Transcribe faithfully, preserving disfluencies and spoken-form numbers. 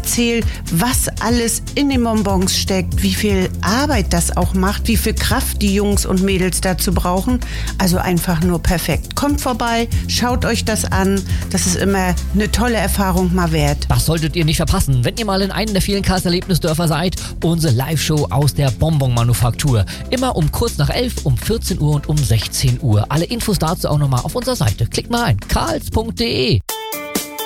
erzähle, was alles in den Bonbons steckt, wie viel Arbeit das auch macht, wie viel Kraft die Jungs und Mädels dazu brauchen. Also einfach nur perfekt. Kommt vorbei, schaut euch das an. Das ist immer eine tolle Erfahrung mal wert. Das solltet ihr nicht verpassen, wenn ihr mal in einem der vielen Karls-Erlebnisdörfer seid. Unsere Live-Show aus der Bonbon-Manufaktur. Immer um kurz nach elf, um vierzehn Uhr und um sechzehn Uhr. Alle Infos dazu auch nochmal auf unserer Seite. Klickt mal rein, karls punkt de.